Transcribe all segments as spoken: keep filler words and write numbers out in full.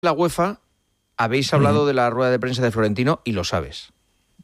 la UEFA habéis hablado uh-huh. de la rueda de prensa de Florentino y lo sabes.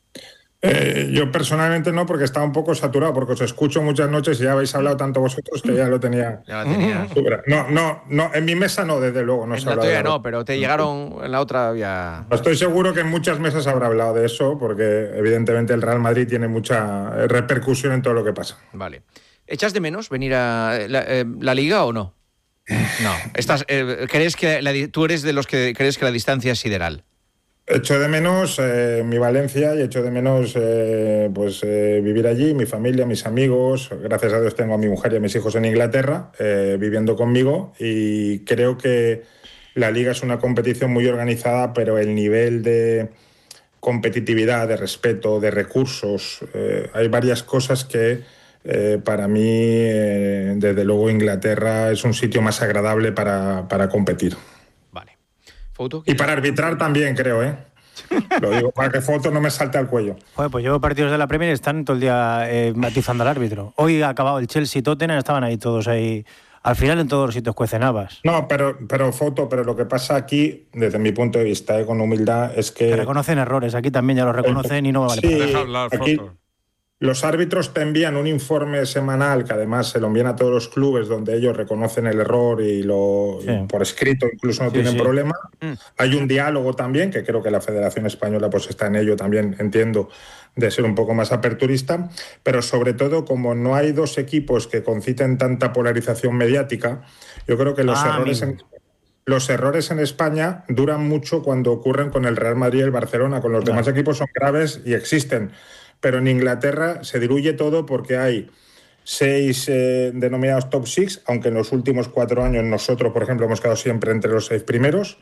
Eh, yo personalmente no, porque estaba un poco saturado, porque os escucho muchas noches y ya habéis hablado tanto vosotros que ya lo tenía. Ya lo tenía. No, no, no, en mi mesa no, desde luego. No en se la habla tuya de no, pero te llegaron en la otra ya. Estoy seguro que en muchas mesas habrá hablado de eso, porque evidentemente el Real Madrid tiene mucha repercusión en todo lo que pasa. Vale. ¿Echas de menos venir a la, eh, la Liga o no? No. Estás, eh, ¿crees que la, tú eres de los que crees que la distancia es sideral? Echo de menos eh, mi Valencia y echo de menos eh, pues eh, vivir allí, mi familia, mis amigos. Gracias a Dios tengo a mi mujer y a mis hijos en Inglaterra eh, viviendo conmigo, y creo que la Liga es una competición muy organizada, pero el nivel de competitividad, de respeto, de recursos, eh, hay varias cosas que eh, para mí, eh, desde luego, Inglaterra es un sitio más agradable para, para competir. ¿Foto? Y para arbitrar también, creo, ¿eh? Lo digo para que Foto no me salte al cuello. Joder, pues yo partidos de la Premier están todo el día eh, matizando al árbitro. Hoy ha acabado el Chelsea y Tottenham, estaban ahí todos ahí. Al final en todos los sitios cuecen habas. No, pero, pero Foto, pero lo que pasa aquí, desde mi punto de vista, eh, con humildad, es que... que reconocen errores, aquí también ya los reconocen eh, y no vale sí, para Deja hablar, aquí, Foto. Los árbitros te envían un informe semanal, que además se lo envían a todos los clubes, donde ellos reconocen el error y lo sí. y por escrito incluso no sí, tienen sí. problema. Mm. Hay un diálogo también, que creo que la Federación Española pues está en ello también, entiendo, de ser un poco más aperturista, pero sobre todo, como no hay dos equipos que conciten tanta polarización mediática, yo creo que los ah, errores en, los errores en España duran mucho cuando ocurren con el Real Madrid y el Barcelona. Con los claro. demás equipos son graves y existen. Pero en Inglaterra se diluye todo porque hay seis eh, denominados top six, aunque en los últimos cuatro años nosotros, por ejemplo, hemos quedado siempre entre los seis primeros,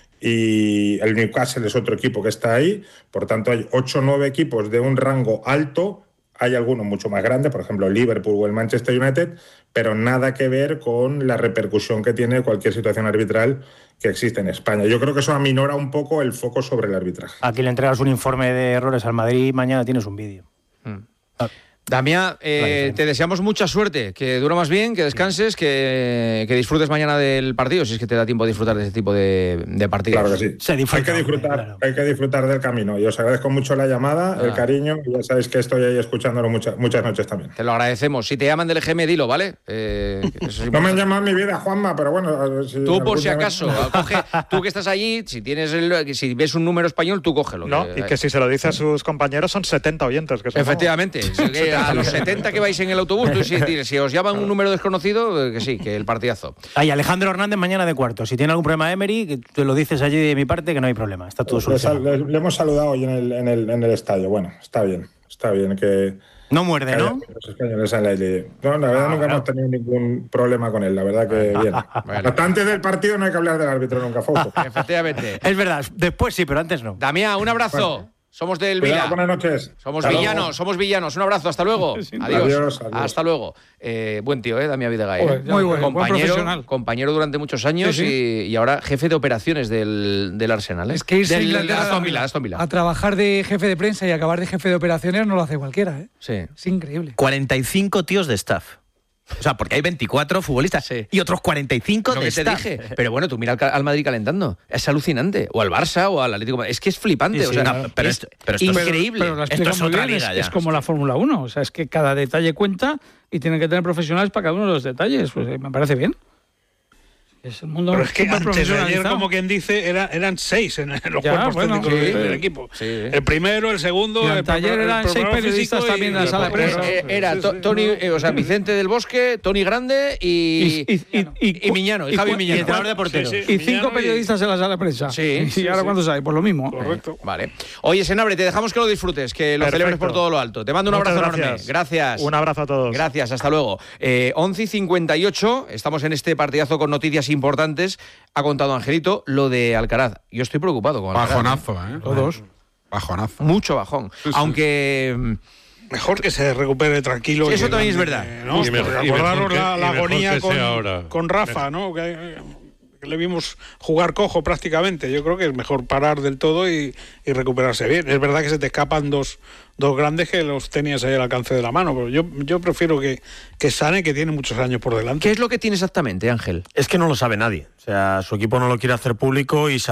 y el Newcastle es otro equipo que está ahí. Por tanto, hay ocho o nueve equipos de un rango alto. Hay algunos mucho más grandes, por ejemplo, el Liverpool o el Manchester United, pero nada que ver con la repercusión que tiene cualquier situación arbitral que existe en España. Yo creo que eso aminora un poco el foco sobre el arbitraje. Aquí le entregas un informe de errores al Madrid y mañana tienes un vídeo. Mm. Ah. Damián, eh, te deseamos mucha suerte, que dura más bien, que descanses, que, que disfrutes mañana del partido, si es que te da tiempo de disfrutar de ese tipo de, de partidos. Claro que sí. Se disfruta, hay que disfrutar, claro. hay que disfrutar del camino. Y os agradezco mucho la llamada, ah. el cariño, y ya sabéis que estoy ahí escuchándolo muchas, muchas noches también. Te lo agradecemos. Si te llaman del E G M, dilo, ¿vale? Eh, no me han llamado en mi vida, Juanma, pero bueno... Si tú, por si acaso, vez... coge, tú que estás allí, si tienes el, si ves un número español, tú cógelo. No, que, y que si se lo dice a sus compañeros son setenta oyentes. Que son efectivamente. Que a los setenta que vais en el autobús, tú, si, si os llaman un número desconocido, que sí, que el partidazo. Hay Alejandro Hernández mañana de cuarto. Si tiene algún problema Emery, que tú lo dices allí de mi parte, que no hay problema. Está todo solucionado. Le, le, le hemos saludado hoy en el, en, el, en el estadio. Bueno, está bien, está bien que... No muerde, que ¿no? Los españoles en la L. No, la verdad ah, nunca bueno. hemos tenido ningún problema con él. La verdad que bien. Bueno. Hasta antes del partido no hay que hablar del árbitro nunca, Fausto. Efectivamente. Es verdad, después sí, pero antes no. Damián, un abrazo. Bueno. Somos del Vila. Buenas noches. Somos hasta villanos, luego. somos villanos. Un abrazo, hasta luego. Sí, adiós. Adiós, adiós. Hasta luego. Eh, buen tío, ¿eh? Damián Videgaray. Joder, muy bueno, compañero, compañero durante muchos años, sí, sí. Y, y ahora jefe de operaciones del, del Arsenal. ¿eh? Es que irse del, a, Inglaterra, Aston Villa, Aston Villa. a trabajar de jefe de prensa y acabar de jefe de operaciones no lo hace cualquiera, ¿eh? Sí. Es increíble. cuarenta y cinco tíos de staff. O sea, porque hay veinticuatro futbolistas sí. y otros cuarenta y cinco lo de que te staff. dije. Pero bueno, tú mira al, al Madrid calentando. Es alucinante. O al Barça o al Atlético. Es que es flipante. Sí, sí, o sea, no, pero es esto, pero esto increíble. Pero, pero esto es otra liga es, ya. es como la Fórmula uno. O sea, es que cada detalle cuenta y tienen que tener profesionales para cada uno de los detalles. Pues me parece bien. Es el mundo. Pero es que antes de ayer, como quien dice, era, eran seis en, en los ya, cuerpos bueno, técnicos sí, del equipo. Sí. El primero, el segundo. Y el ayer eran seis periodistas también en la sala de prensa. Eh, era sí, sí, Tony, eh, o sea, Vicente del Bosque, Tony Grande y, y, y, y, y, y Miñano, y, y Javi y, Miñano. Y entrenador de porteros. Sí, sí, y cinco periodistas en la sala de prensa. Sí. Y sí, ahora sí. cuántos hay, pues lo mismo. Correcto. Vale. Oye, Senabre, te dejamos que lo disfrutes, que lo Perfecto. celebres por todo lo alto. Te mando un Muchas abrazo gracias. enorme. Gracias. Un abrazo a todos. Gracias, hasta luego. Eh, once y cincuenta y ocho, estamos en este partidazo con noticias importantes. Ha contado Angelito lo de Alcaraz. Yo estoy preocupado con Alcaraz. Bajonazo, ¿eh? Todos. Bajonazo. Mucho bajón. Sí, sí. Aunque... Mejor que se recupere tranquilo. Sí, eso también es verdad. ¿No? Y mejor, Acordaros y la, la y agonía con, con Rafa, ¿no? Que, que le vimos jugar cojo prácticamente. Yo creo que es mejor parar del todo y, y recuperarse bien. Es verdad que se te escapan dos, dos grandes que los tenías ahí al alcance de la mano, pero yo, yo prefiero que, que Sane, que tiene muchos años por delante. ¿Qué es lo que tiene exactamente, Ángel? Es que no lo sabe nadie. O sea, su equipo no lo quiere hacer público y